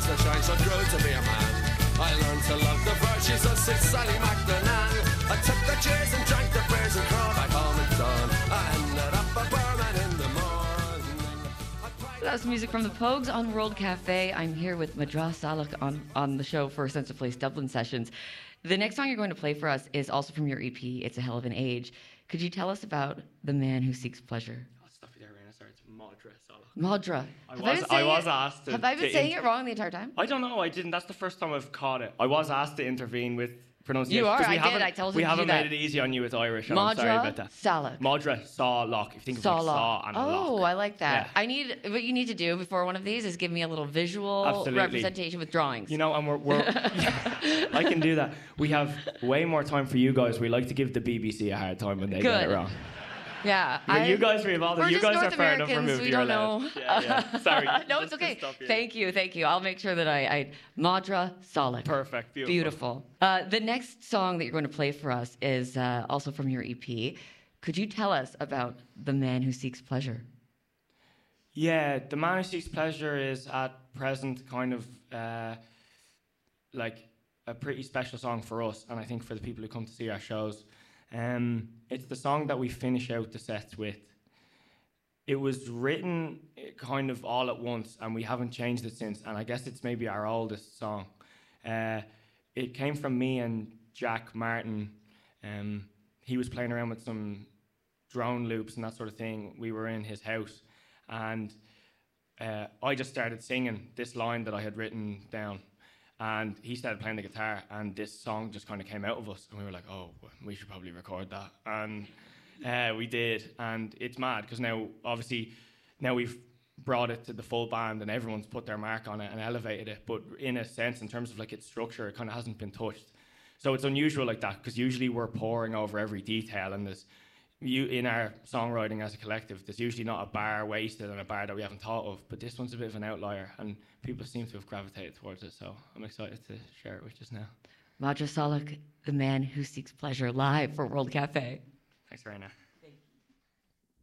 a shine, so grew to be a man. I learned to love the virtues of Sid Sally MacDonald. I took the cheers and drank the beers and crawled back home at dawn. I ended up a barman in the morning. That's music from the Pogues on World Cafe. I'm here with Madras Salak on the show for Sense of Place Dublin Sessions. The next song you're going to play for us is also from your EP, It's a Hell of an Age. Could you tell us about The Man Who Seeks Pleasure? Oh, stop you there, Raina. Sorry, it's Madra Salak. Madra. I was asked to... Have I been saying it wrong the entire time? I don't know. I didn't. That's the first time I've caught it. I was asked to intervene with pronunciation. You are. 'cause I did. I told you We to do haven't that. made it easy on you with Irish. And I'm sorry about Madra that. Salak. Madra Salak. If you think of like saw and a lock. Oh, I like that. Yeah. What you need to do before one of these is give me a little visual Absolutely. representation with drawings. You know, and we're I can do that. We have way more time for you guys. We like to give the BBC a hard time when they get it Good. wrong. Yeah. But you guys are involved. We're You just guys North are far enough Americans, removed. we You're don't allowed. know. Yeah. Sorry. No, it's okay. Thank you. I'll make sure that I Madra Salak. Perfect. Beautiful. The next song that you're going to play for us is also from your EP. Could you tell us about The Man Who Seeks Pleasure? Yeah, The Man Who Seeks Pleasure is at present kind of like a pretty special song for us, and I think for the people who come to see our shows. It's the song that we finish out the sets with. It was written kind of all at once, and we haven't changed it since, and I guess it's maybe our oldest song. It came from me and Jack Martin. He was playing around with some drone loops and that sort of thing. We were in his house, and I just started singing this line that I had written down, and he started playing the guitar, and this song just kind of came out of us, and we were like, oh, we should probably record that. And we did, and it's mad, because now, obviously, now we've brought it to the full band, and everyone's put their mark on it and elevated it, but in a sense, in terms of like its structure, it kind of hasn't been touched. So it's unusual like that, because usually we're poring over every detail, and in our songwriting as a collective, there's usually not a bar wasted and a bar that we haven't thought of, but this one's a bit of an outlier, and people seem to have gravitated towards it, so I'm excited to share it with you now. Madra Salak, The Man Who Seeks Pleasure, live for World Cafe. Thanks, Raina.